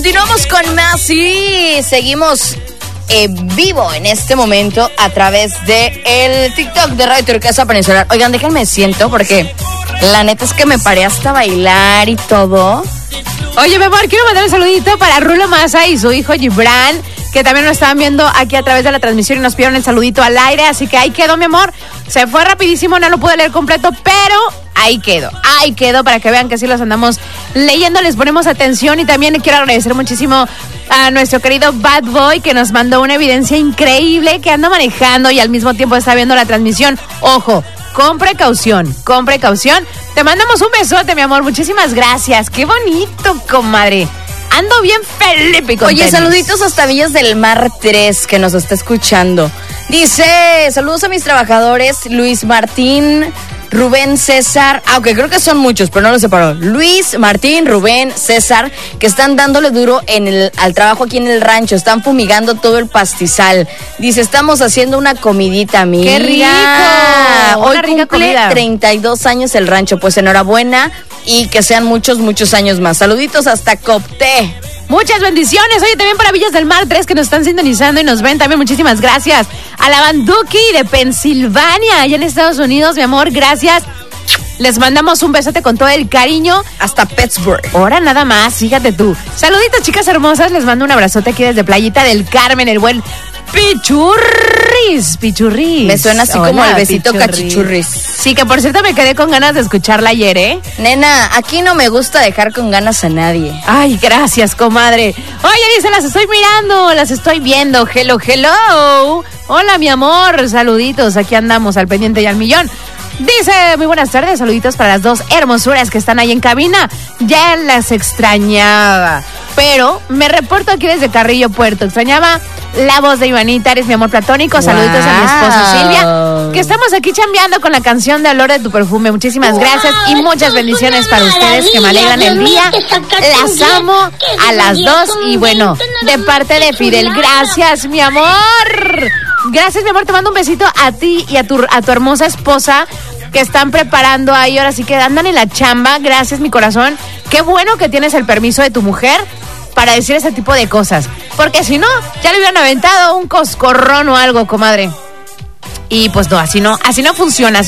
Continuamos con más y seguimos vivo en este momento a través de el TikTok de Radio Turquesa Peninsular. Oigan, déjenme siento porque la neta es que me paré hasta bailar y todo. Oye, mi amor, quiero mandar un saludito para Rulo Massa y su hijo Gibran, que también nos estaban viendo aquí a través de la transmisión y nos pidieron el saludito al aire, así que ahí quedó, mi amor. Se fue rapidísimo, no lo pude leer completo, pero ahí quedó para que vean que sí los andamos leyendo, les ponemos atención. Y también quiero agradecer muchísimo a nuestro querido Bad Boy, que nos mandó una evidencia increíble, que anda manejando y al mismo tiempo está viendo la transmisión. Ojo, con precaución. Te mandamos un besote, mi amor, muchísimas gracias. Qué bonito, comadre. Ando bien Felipe con Oye, tenis. saluditos hasta Villas del Mar 3, que nos está escuchando. Dice, saludos a mis trabajadores, Luis Martín, Rubén, César, aunque creo que son muchos, pero no los separó. Luis, Martín, Rubén, César, que están dándole duro al trabajo aquí en el rancho, están fumigando todo el pastizal. Dice, estamos haciendo una comidita, amiga. ¡Qué rico! Hoy Una rica cumple comida. 32 años el rancho, pues enhorabuena y que sean muchos años más. Saluditos hasta Copté. Muchas bendiciones. Oye, también para Villas del Mar 3, que nos están sintonizando y nos ven también. Muchísimas gracias. A la Banduki de Pensilvania, allá en Estados Unidos, mi amor, gracias. Les mandamos un besote con todo el cariño. Hasta Pittsburgh. Ahora nada más, fíjate tú. Saluditos, chicas hermosas. Les mando un abrazote aquí desde Playita del Carmen, el buen Pichurris. Me suena así. Hola, como el besito cachichurris. Sí, que por cierto me quedé con ganas de escucharla ayer, ¿eh? Nena, aquí no me gusta dejar con ganas a nadie. Ay, gracias, comadre. Oye, dice, las estoy mirando, las estoy viendo. Hello. Hola, mi amor. Saluditos, aquí andamos al pendiente y al millón. Dice, muy buenas tardes, saluditos para las dos hermosuras que están ahí en cabina. Ya las extrañaba, pero me reporto aquí desde Carrillo Puerto. Extrañaba la voz de Ivanita, eres mi amor platónico. Saluditos a mi esposa Silvia, que estamos aquí chambeando con la canción de Olor de tu perfume. Muchísimas gracias y muchas bendiciones para ustedes, que me alegran el día. Las amo a las dos y bueno, de parte de Fidel, gracias, mi amor. Gracias, mi amor, te mando un besito a ti y a tu hermosa esposa, que están preparando ahí, ahora sí que andan en la chamba. Gracias, mi corazón. Qué bueno que tienes el permiso de tu mujer para decir ese tipo de cosas, porque si no, ya le hubieran aventado un coscorrón o algo, comadre. Y pues no, así no funciona.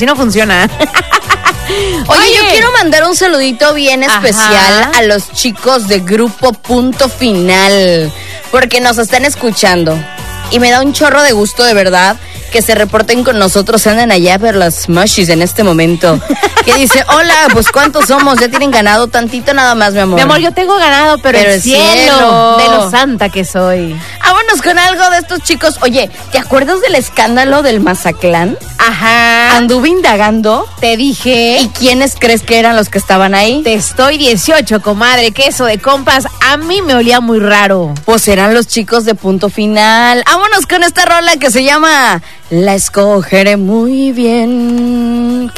Oye, yo quiero mandar un saludito bien especial a los chicos de Grupo Punto Final, porque nos están escuchando. Y me da un chorro de gusto, de verdad, que se reporten con nosotros, andan allá por las mushies en este momento. Que dice, hola, pues ¿cuántos somos? Ya tienen ganado tantito nada más, mi amor. Mi amor, yo tengo ganado, pero el cielo de lo santa que soy. Vámonos con algo de estos chicos. Oye, ¿te acuerdas del escándalo del Mazatlán? Ajá. Anduve indagando. Te dije. ¿Y quiénes crees que eran los que estaban ahí? Te estoy 18, comadre, que eso de compas a mí me olía muy raro. Pues eran los chicos de Punto Final. Vámonos con esta rola que se llama La escogeré muy bien.